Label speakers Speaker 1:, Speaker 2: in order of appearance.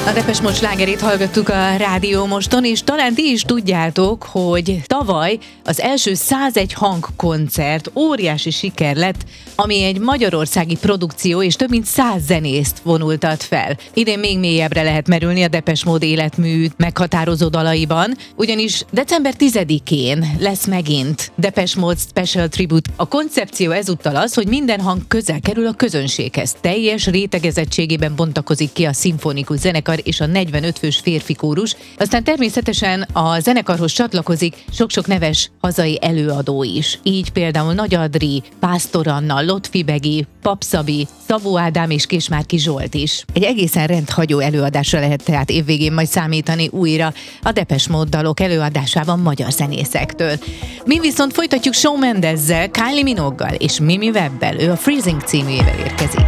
Speaker 1: A Depeche Mode slágerét hallgattuk a Rádió Moston, és talán ti is tudjátok, hogy tavaly az első 101 hangkoncert óriási siker lett, ami egy magyarországi produkció, és több mint 100 zenészt vonultat fel. Idén még mélyebbre lehet merülni a Depeche Mode életmű meghatározó dalaiban, ugyanis december 10-én lesz megint Depeche Mode Special Tribute. A koncepció ezúttal az, hogy minden hang közel kerül a közönséghez. Teljes rétegezettségében bontakozik ki a szimfonikus zenekar és a 45 fős férfi kórus. Aztán természetesen a zenekarhoz csatlakozik sok-sok neves hazai előadó is. Így például Nagy Adri, Pásztor Anna, Lotfi Begi, Pap Szabi, Szabó Ádám és Késmárki Zsolt is. Egy egészen rendhagyó előadásra lehet tehát évvégén majd számítani újra a Depeche Mode dalok előadásában magyar zenészektől. Mi viszont folytatjuk Shawn Mendeszel, Kylie Minogue-gal és Mimi Webb-bel. Ő a Freezing címével érkezik.